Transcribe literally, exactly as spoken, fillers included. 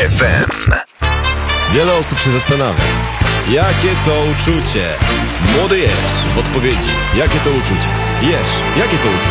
F M. Wiele osób się zastanawia, jakie to uczucie? Młody Jesz w odpowiedzi, jakie to uczucie? Jesz, jakie to uczucie?